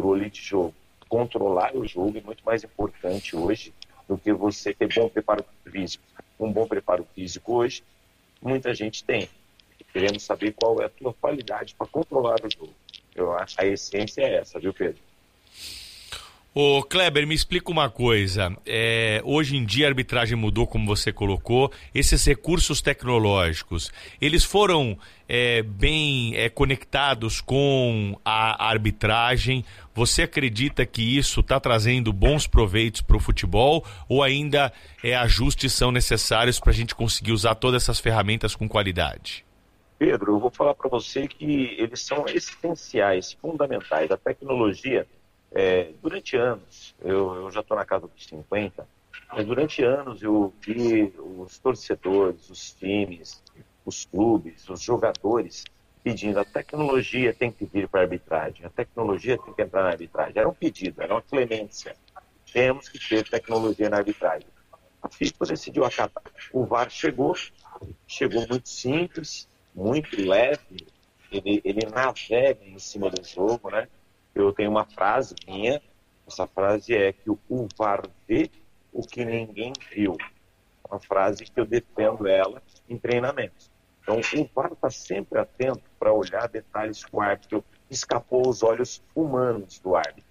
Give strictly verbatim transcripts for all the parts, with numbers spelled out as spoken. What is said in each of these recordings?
controle de jogo. Controlar o jogo é muito mais importante hoje do que você ter bom preparo físico. Um bom preparo físico hoje, muita gente tem. Queremos saber qual é a tua qualidade para controlar o jogo. Eu acho que a essência é essa, viu, Pedro? Ô Kleber, me explica uma coisa. É, hoje em dia a arbitragem mudou, como você colocou. Esses recursos tecnológicos, eles foram é, bem é, conectados com a arbitragem? Você acredita que isso está trazendo bons proveitos para o futebol ou ainda é, ajustes são necessários para a gente conseguir usar todas essas ferramentas com qualidade? Pedro, eu vou falar para você que eles são essenciais, fundamentais. A tecnologia... É, durante anos, eu, eu já estou na casa dos cinquenta, mas durante anos eu vi os torcedores, os times, os clubes, os jogadores pedindo: a tecnologia tem que vir para a arbitragem, a tecnologia tem que entrar na arbitragem. Era um pedido, era uma clemência. Temos que ter tecnologia na arbitragem. A FIFA decidiu acatar. O V A R chegou, chegou muito simples, muito leve, ele, ele navega em cima do jogo, né? Eu tenho uma frase minha, essa frase é que o V A R vê o que ninguém viu. Uma frase que eu defendo ela em treinamentos. Então, o V A R está sempre atento para olhar detalhes que o árbitro escapou aos olhos humanos do árbitro.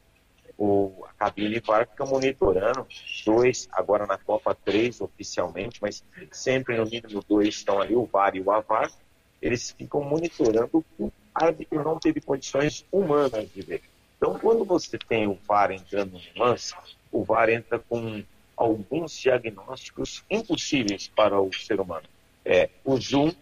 O, a cabine V A R fica monitorando, dois, agora na Copa três oficialmente, mas sempre no mínimo dois estão ali, o V A R e o A V A R. Eles ficam monitorando o que o árbitro não teve condições humanas de ver. Então, quando você tem o V A R entrando no lance, o V A R entra com alguns diagnósticos impossíveis para o ser humano. É o zoom,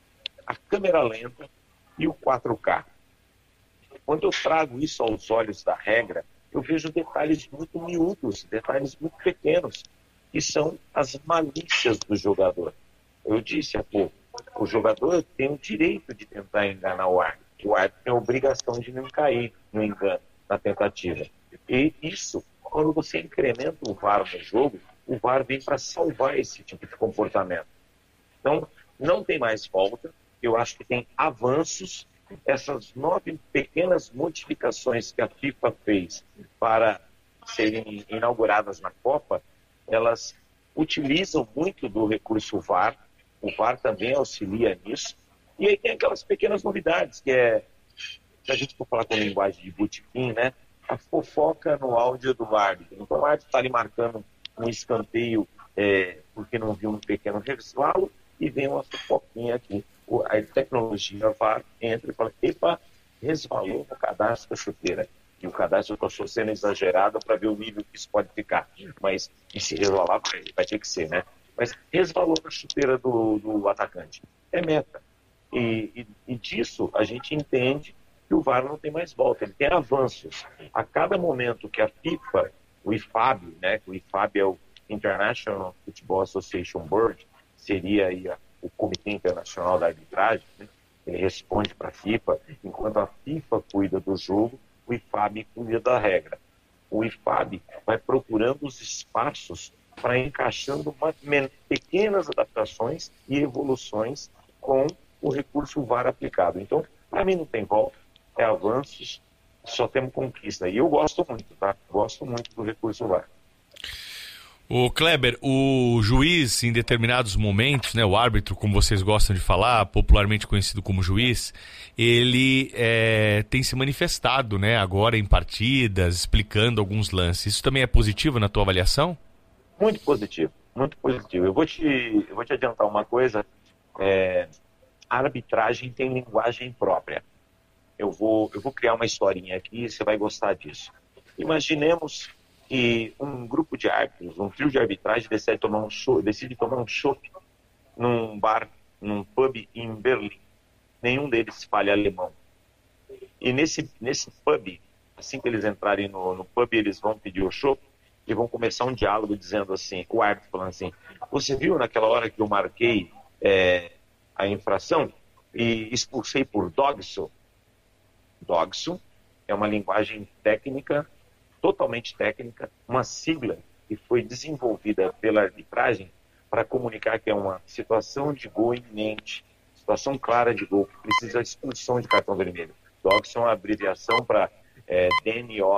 a câmera lenta e o quatro K. Quando eu trago isso aos olhos da regra, eu vejo detalhes muito miúdos, detalhes muito pequenos, que são as malícias do jogador. Eu disse há pouco, o jogador tem o direito de tentar enganar o árbitro. O árbitro tem a obrigação de não cair no engano, na tentativa. E isso, quando você incrementa o V A R no jogo, o V A R vem para salvar esse tipo de comportamento. Então, não tem mais volta. Eu acho que tem avanços. Essas nove pequenas modificações que a FIFA fez para serem inauguradas na Copa, elas utilizam muito do recurso V A R. O V A R também auxilia nisso. E aí tem aquelas pequenas novidades, que é, se a gente for falar com linguagem de botequim, né? A fofoca no áudio do árbitro. Então o árbitro está ali marcando um escanteio é, porque não viu um pequeno resvalo e vem uma fofoquinha aqui. A tecnologia V A R entra e fala: epa, resvalou no cadastro da chuteira. E o cadastro estou sendo exagerado para ver o nível que isso pode ficar. Mas e se resvalar, vai, vai ter que ser, né? Mas resvalou na chuteira do, do atacante. É meta. E, e, e disso a gente entende que o V A R não tem mais volta, ele tem avanços. A cada momento que a FIFA, o I F A B, né, o I F A B é o International Football Association Board, seria aí a, o Comitê Internacional da Arbitragem, né, ele responde para a FIFA, enquanto a FIFA cuida do jogo, o I F A B cuida da regra. O I F A B vai procurando os espaços para encaixando uma, pequenas adaptações e evoluções com o recurso V A R aplicado. Então, para mim não tem volta, é avanços, só temos conquista. E eu gosto muito, tá? Gosto muito do recurso V A R. O Kleber, o juiz em determinados momentos, né, o árbitro, como vocês gostam de falar, popularmente conhecido como juiz, ele é, tem se manifestado, né, agora em partidas, explicando alguns lances. Isso também é positivo na tua avaliação? Muito positivo, muito positivo. Eu vou te, eu vou te adiantar uma coisa, é, a arbitragem tem linguagem própria. Eu vou, eu vou criar uma historinha aqui e você vai gostar disso. Imaginemos que um grupo de árbitros, um trio de arbitragem decide tomar um show, decide tomar um chopp num bar, num pub em Berlim. Nenhum deles fala alemão. E nesse, nesse pub, assim que eles entrarem no, no pub, eles vão pedir o chopp e vão começar um diálogo dizendo assim, o árbitro falando assim: você viu naquela hora que eu marquei é, a infração e expulsei por Dogso? Dogso é uma linguagem técnica, totalmente técnica, uma sigla que foi desenvolvida pela arbitragem para comunicar que é uma situação de gol iminente, situação clara de gol, que precisa de expulsão de cartão vermelho. Dogso é uma abreviação para é, D N O